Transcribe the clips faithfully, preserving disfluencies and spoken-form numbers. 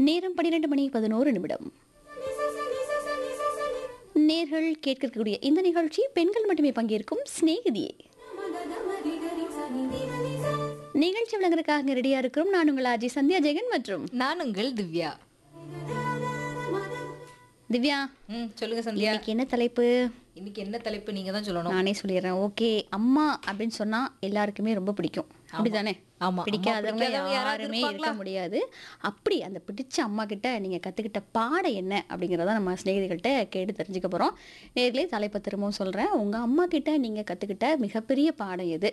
நேரம் பன்னிரண்டு மணி பதினோரு நிமிடம். நேர்கள் கேட்கக்கூடிய இந்த நிகழ்ச்சி பெண்கள் மட்டுமே பங்கேற்கும் சிநேகிதியே. நிகழ்ச்சி விளங்குறதுக்காக ரெடியா இருக்கிறோம். நான் உங்கள் ஆஜி சந்தியா ஜெகன் மற்றும் நான் உங்கள் திவ்யா. திவ்யா, ம் சொல்லுங்க சந்தியா. இன்னைக்கு என்ன தலைப்பு? இன்னைக்கு என்ன தலைப்பு நீங்க தான் சொல்லணும். நானே சொல்லிடுறேன். ஓகே, அம்மா அப்படின்னு சொன்னா எல்லாருக்குமே ரொம்ப பிடிக்கும், அப்படிதானே? ஆமா, பிடிக்காதவங்க பிடிக்காதவங்க யாராவது யாருமே இருக்க இருப்பாங்களா? முடியாது. அப்படி அந்த பிடிச்ச அம்மா கிட்ட நீங்க கத்துக்கிட்ட பாடம் என்ன அப்படிங்கறத நம்ம சிநேகிதிகள்கிட்ட கேட்டு தெரிஞ்சுக்க போறோம். நேர்களே, தலைப்பை திரும்பவும் சொல்றேன். உங்க அம்மா கிட்ட நீங்க கத்துக்கிட்ட மிகப்பெரிய பாடம் எது?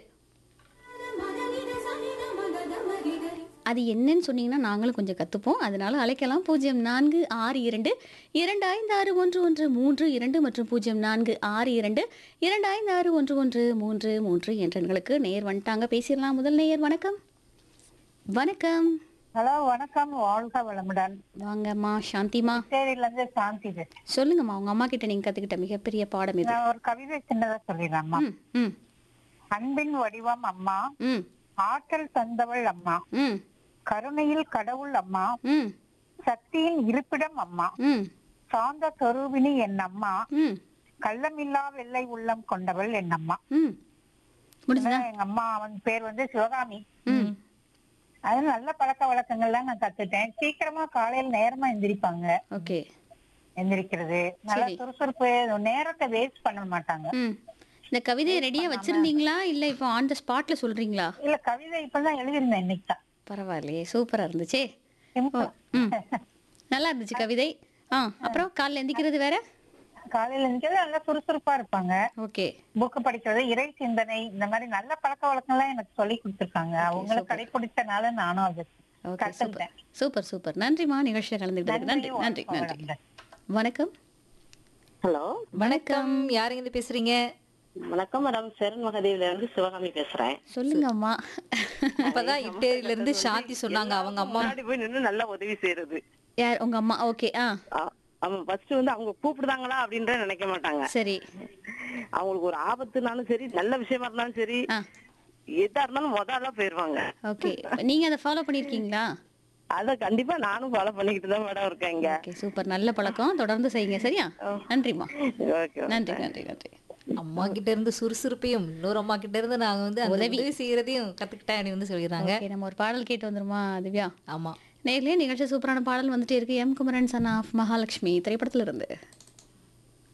அது என்னன்னு சொன்னீங்கன்னா நாங்களும் கொஞ்சம் கத்துப்போம். அதனால அழைக்கலாம். பூஜ்ஜியம் நான்கு ஆறு இரண்டு இரண்டு ஐந்து ஆறு ஒன்று ஒன்று மூன்று இரண்டு மற்றும் பூஜ்ஜியம் நான்கு ஆறு இரண்டு இரண்டு ஐந்து ஆறு ஒன்று ஒன்று மூன்று மூன்று என்ற எண்களுக்கு நேர் வந்துட்டாங்க. பேசிடலாம். முதல் நேயர். வணக்கம். வணக்கம். ஹலோ, வணக்கம். வாழ்க வளமுடன். வாங்கம்மா. சாந்திமா. சேரியில இருந்து சாந்தி பேசுறேன். சொல்லுங்கம்மா, உங்க அம்மா கிட்ட நீங்க கத்துக்கிட்ட மிகப்பெரிய பாடம் எது? நான் ஒரு கவிதை சின்னதா சொல்லிடுறேன்மா. ம் ம் அன்பின் வடிவம் அம்மா, ம் ஆற்றல் தந்தவள் அம்மா, ம் கருணையில் கடவுள் அம்மா, ம் சக்தியின் இருப்பிடம் அம்மா, ம் சாந்த சொரூபினி என் அம்மா, ம் கள்ளமில்லா வெள்ளை உள்ளம் கொண்டவள் என் அம்மா. ம் முடிஞ்சதா? எங்க அம்மா அவன் பேர் வந்து சிவகாமி. ம் அது நல்ல பழக்க வழக்கங்கள்லாம் நான் கத்துட்டேன். சீக்கிரமா காலையில நேரமா எந்திரிப்பாங்க. ஓகே. எந்திரிக்கிறது நல்லா சரி. சுறுசுறுப்பு, நேரத்தை வேஸ்ட் பண்ண மாட்டாங்க. ம் இந்த கவிதையை ரெடியா வச்சிருந்தீங்களா இல்ல இப்போ ஆன் த ஸ்பாட்ல சொல்றீங்களா? இல்ல, கவிதை இப்பதான் எழுதிருந்தேன் இன்னைக்கு தான். பரவாயில்லையே, சூப்பரா இருந்துச்சே. Simple. ம் நல்லா இருந்துச்சு கவிதை. ஆ அப்புறம் காலைல எந்திக்கிறது வேற? காலையில எந்திரிக்கிறது நல்லா சுறுசுறுப்பா இருப்பாங்க. ஓகே. புக்கு படிக்கிறது, இறை சிந்தனை, இந்த மாதிரி நல்ல பழக்க வழக்கம்லாம் எனக்கு சொல்லி கொடுத்துருக்காங்க. அவங்கள கடைபிடிச்சனால நானும் அது ஓகே, சூப்பர் கத்துக்கிட்டேன். Super super. நன்றிமா, நிகழ்ச்சியை கலந்துக்கிட்டதுக்கு நன்றி நன்றி நன்றி. வணக்கம். ஹலோ, வணக்கம். யாருங்க இருந்து பேசுறீங்க? வணக்கம் மேடம். சரண் மகாதேவில இருந்து சிவகாமி பேசுறேன். சொல்லுங்க அம்மா. இப்பதான் இட்டேரியில இருந்து சாந்தி சொன்னாங்க அவங்க அம்மா. முன்னாடி போய் நின்னு நல்லா உதவி செய்யறது. யார் உங்க அம்மா? ஓகே. ஆ ஆ- அவங்க ஃபர்ஸ்ட் வந்து அவங்க கூப்பிடுதாங்களா அப்படின்ற நினைக்க மாட்டாங்க. சரி. அவங்களுக்கு ஒரு ஆபத்துனாலும் சரி, நல்ல விஷயமா இருந்தாலும் சரி, ஆ எதா இருந்தாலும் முதல்ல போயிருவாங்க. ஓகே. நீங்க அதை ஃபாலோ பண்ணிருக்கீங்களா? அத கண்டிப்பா நானும் ஃபாலோ பண்ணிக்கிட்டு தான் மேடம் இருக்கேன் இங்க. Okay, super. நல்ல பழக்கம், தொடர்ந்து செய்யுங்க. சரியா? நன்றிமா. ஓகே. நன்றி நன்றி நன்றி. அம்மா கிட்ட இருந்து சுறுசுறுப்பையும் இன்னொரு அம்மா கிட்ட இருந்து நாங்க வந்து அந்த உதவி. உதவி செய்யறதையும் கத்துக்கிட்டேன் அப்படின்னு வந்து சொல்லிடுறாங்க. ஓகே, நம்ம ஒரு பாடல் கேட்டு வந்துருமா திவ்யா? ஆமா. நேர்லயே நிகழ்ச்சி சூப்பரான பாடல் வந்துட்டே இருக்கு. M Kumaran son of Mahalakshmi திரைப்படத்துல இருந்து.